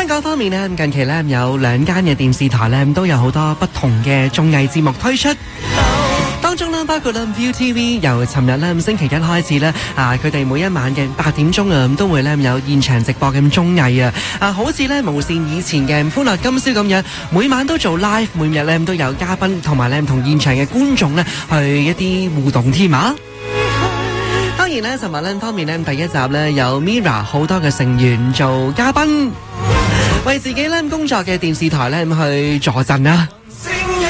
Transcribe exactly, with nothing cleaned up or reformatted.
香港方面呢，近期呢有兩間嘅電視台呢都有好多不同嘅綜藝節目推出。當中啦，包括啦 Viu T V 由尋日咧星期一開始咧，啊佢哋每一晚嘅八點鐘啊，都會咧有現場直播嘅綜藝啊，啊好似咧無線以前嘅歡樂今宵咁樣，每晚都做 live，每日咧都有嘉賓同埋咧同現場嘅觀眾咧去一啲互動添啊！當然咧，尋日咧方面咧第一集咧有 Mirror 好多嘅成員做嘉賓，為自己咧工作嘅電視台咧去助陣啊！